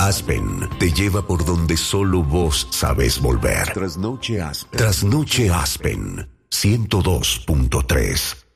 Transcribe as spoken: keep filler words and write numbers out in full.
Aspen te lleva por donde solo vos sabés volver. Trasnoche Aspen. Trasnoche Aspen, ciento dos punto tres.